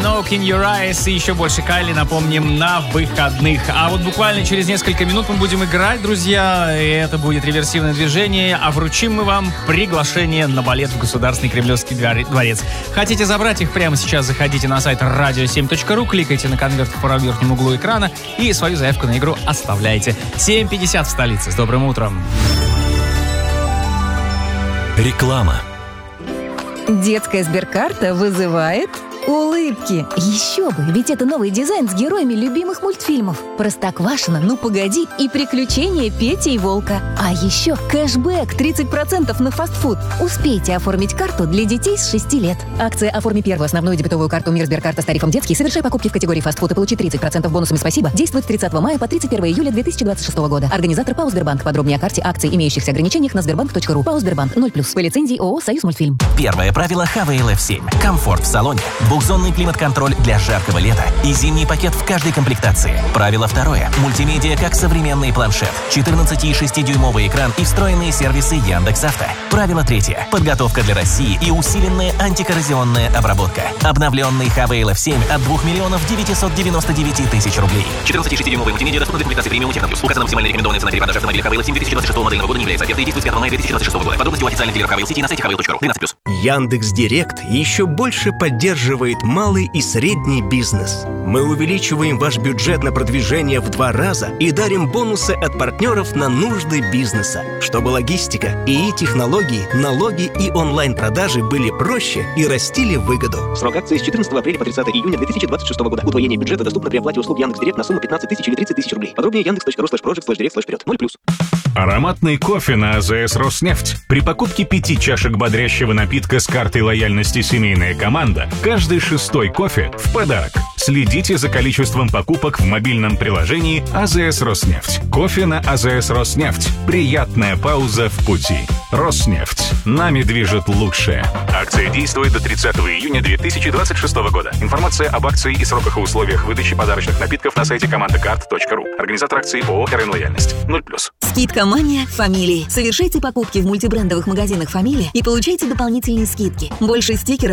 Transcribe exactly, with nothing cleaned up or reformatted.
Minogue in Your Eyes и еще больше Кайли, напомним, на выходных. А вот буквально через несколько минут мы будем играть, друзья, и это будет реверсивное движение, а вручим мы вам приглашение на балет в Государственный Кремлевский дворец. Хотите забрать их прямо сейчас? Заходите на сайт радио семь точка ру, кликайте на конверт в правом верхнем углу экрана и свою заявку на игру оставляйте. семь пятьдесят в столице. С добрым утром. Реклама. Детская Сберкарта вызывает улыбки. Еще бы, ведь это новый дизайн с героями любимых мультфильмов. Простоквашино, Ну погоди и Приключения Пети и Волка. А еще кэшбэк тридцать процентов на фастфуд. Успейте оформить карту для детей с шести лет. Акция «Оформи первую основную дебетовую карту Мир Сберкарта с тарифом детский, совершай покупки в категории фастфуд и получи тридцать процентов бонусами «Спасибо». Действует с тридцатого мая по тридцать первого июля две тысячи двадцать шестого года. Организатор ПАО «Сбербанк». Подробнее о карте, акций, имеющихся ограничениях на сбербанк точка ру. ПАО «Сбербанк» ноль плюс. По лицензии ООО «Союз Мультфильм». Первое правило эйч ви эл эф семь. Комфорт в салоне. Двухзонный климат-контроль для жаркого лета и зимний пакет в каждой комплектации. Правило второе. Мультимедиа как современный планшет. четырнадцать и шесть дюймовый экран и встроенные сервисы Яндекс.Авто. Правило третье. Подготовка для России и усиленная антикоррозионная обработка. Обновленный эйч ви эл эф семь от двух миллионов девятьсот девяносто девять тысяч рублей. четырнадцать и шесть дюймовый мультимедиа доступна для комплектации премиум Технобюс. Указана максимальная рекомендованная цена перепродажи автомобиля эйч ви эл эф семь две тысячи двадцать шестого модельного года не является офертой и действует с пятого мая две тысячи двадцать шестого года. Подробности у официальных дилеров эйч ви эл сити на сайте эйч ви эл точка ру. двенадцать плюс. Яндекс.Директ еще больше поддерживает малый и средний бизнес. Мы увеличиваем ваш бюджет на продвижение в два раза и дарим бонусы от партнеров на нужды бизнеса, чтобы логистика, ИИ-технологии, налоги и онлайн-продажи были проще и растили выгоду. Срок акции с четырнадцатого апреля по тридцатого июня две тысячи двадцать шестого года. Удвоение бюджета доступно при оплате услуг Яндекс.Директ на сумму пятнадцать тысяч или тридцать тысяч рублей. Подробнее яндекс точка ру слэш проджект слэш директ слэш вперед. ноль плюс. Ароматный кофе на АЗС «Роснефть». При покупке пяти чашек бодрящего напитка с картой лояльности «Семейная команда» каждый шестой кофе в подарок. Следите за количеством покупок в мобильном приложении АЗС «Роснефть». Кофе на АЗС «Роснефть». Приятная пауза в пути. «Роснефть». Нами движет лучшее. Акция действует до тридцатого июня две тысячи двадцать шестого года. Информация об акции и сроках и условиях выдачи подарочных напитков на сайте команда карт точка ру. Организатор акции ООО «РН Лояльность». ноль плюс. Скидка «Мания» Фамилии. Совершайте покупки в мультибрендовых магазинах «Фамилия» и получайте дополнительные скидки. Больше стикеров